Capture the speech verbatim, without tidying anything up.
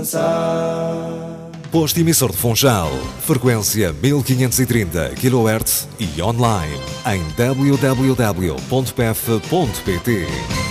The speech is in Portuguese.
Posto emissor de Funchal, frequência mil quinhentos e trinta quilohertz e online em w w w ponto p f ponto p t.